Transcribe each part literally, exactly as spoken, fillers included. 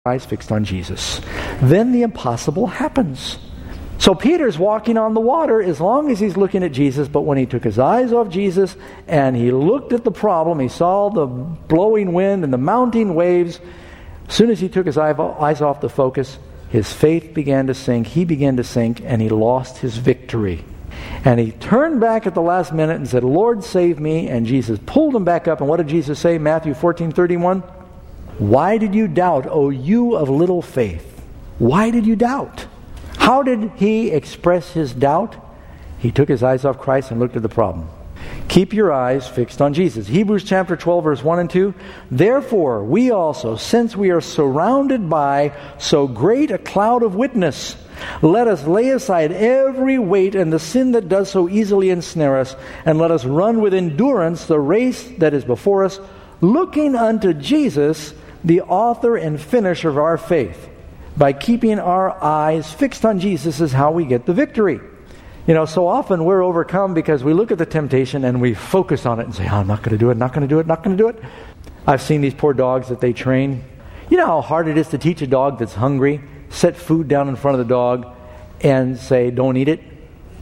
eyes fixed on Jesus. Then the impossible happens. So Peter's walking on the water as long as he's looking at Jesus, but when he took his eyes off Jesus and he looked at the problem, he saw the blowing wind and the mounting waves. As soon as he took his eyes off the focus, his faith began to sink, he began to sink, and he lost his victory. And he turned back at the last minute and said, "Lord, save me." And Jesus pulled him back up. And what did Jesus say? Matthew fourteen thirty-one. "Why did you doubt, O you of little faith?" Why did you doubt? How did he express his doubt? He took his eyes off Christ and looked at the problem. Keep your eyes fixed on Jesus. Hebrews chapter twelve, verse one and two. "Therefore, we also, since we are surrounded by so great a cloud of witness, let us lay aside every weight and the sin that does so easily ensnare us, and let us run with endurance the race that is before us, looking unto Jesus, the author and finisher of our faith." By keeping our eyes fixed on Jesus is how we get the victory. You know, so often we're overcome because we look at the temptation and we focus on it and say, "Oh, I'm not going to do it, not going to do it, not going to do it." I've seen these poor dogs that they train. You know how hard it is to teach a dog that's hungry, set food down in front of the dog and say, "Don't eat it"?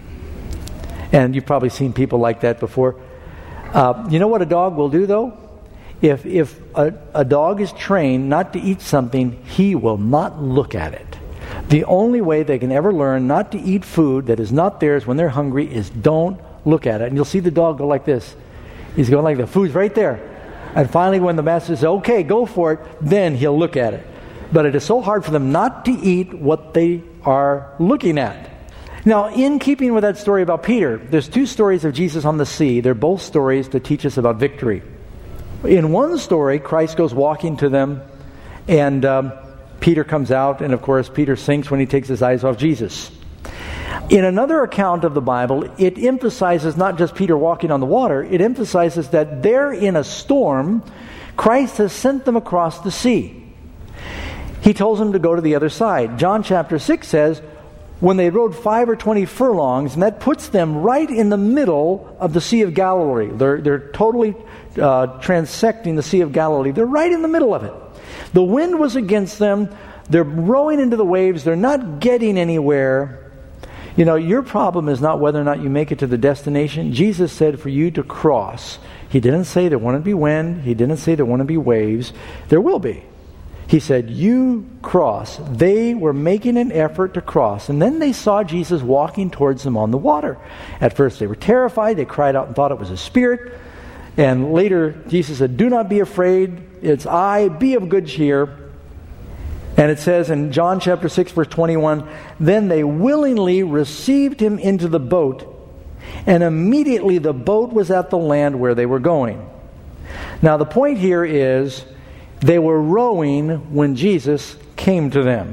And you've probably seen people like that before. Uh, you know what a dog will do, though? If if a, a dog is trained not to eat something, he will not look at it. The only way they can ever learn not to eat food that is not theirs when they're hungry is don't look at it. And you'll see the dog go like this. He's going like, the food's right there. And finally when the master says, "Okay, go for it," then he'll look at it. But it is so hard for them not to eat what they are looking at. Now, in keeping with that story about Peter, there's two stories of Jesus on the sea. They're both stories to teach us about victory. In one story, Christ goes walking to them, and um, Peter comes out, and of course Peter sinks when he takes his eyes off Jesus. In another account of the Bible, it emphasizes not just Peter walking on the water, it emphasizes that they're in a storm. Christ has sent them across the sea. He tells them to go to the other side. John chapter six says, when they rode five or twenty furlongs, and that puts them right in the middle of the Sea of Galilee. They're, they're totally uh, transecting the Sea of Galilee. They're right in the middle of it. The wind was against them. They're rowing into the waves. They're not getting anywhere. You know, your problem is not whether or not you make it to the destination. Jesus said for you to cross. He didn't say there wouldn't be wind. He didn't say there wouldn't be waves. There will be. He said, you cross. They were making an effort to cross. And then they saw Jesus walking towards them on the water. At first they were terrified. They cried out and thought it was a spirit. And later Jesus said, "Do not be afraid. It's I. Be of good cheer." And it says in John chapter six, verse twenty-one, "Then they willingly received him into the boat, and immediately the boat was at the land where they were going." Now the point here is, they were rowing when Jesus came to them.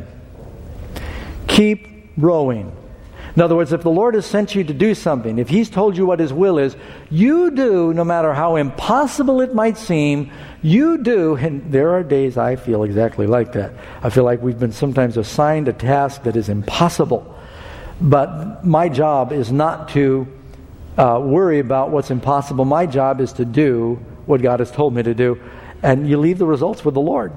Keep rowing. In other words, if the Lord has sent you to do something, if He's told you what His will is, you do, no matter how impossible it might seem, you do. And there are days I feel exactly like that. I feel like we've been sometimes assigned a task that is impossible. But my job is not to uh, worry about what's impossible. My job is to do what God has told me to do. And you leave the results with the Lord.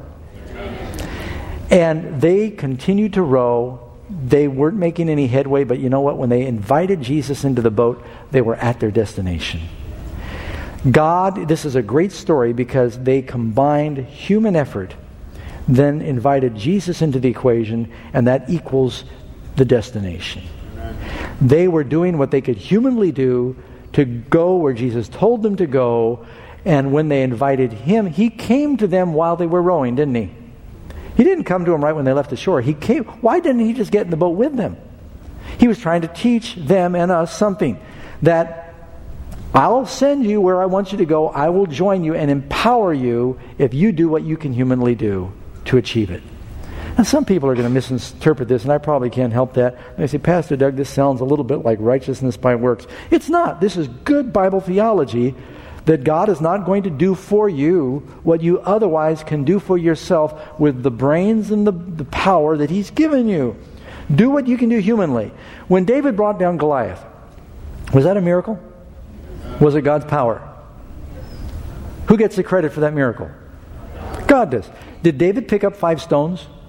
And they continued to row. They weren't making any headway, but you know what? When they invited Jesus into the boat, they were at their destination. God, this is a great story because they combined human effort, then invited Jesus into the equation, and that equals the destination. They were doing what they could humanly do to go where Jesus told them to go. And when they invited Him, He came to them while they were rowing, didn't He? He didn't come to them right when they left the shore. He came. Why didn't He just get in the boat with them? He was trying to teach them and us something. That I'll send you where I want you to go. I will join you and empower you if you do what you can humanly do to achieve it. And some people are going to misinterpret this, and I probably can't help that. They say, "Pastor Doug, this sounds a little bit like righteousness by works." It's not. This is good Bible theology. That God is not going to do for you what you otherwise can do for yourself with the brains and the, the power that He's given you. Do what you can do humanly. When David brought down Goliath, was that a miracle? Was it God's power? Who gets the credit for that miracle? God does. Did David pick up five stones?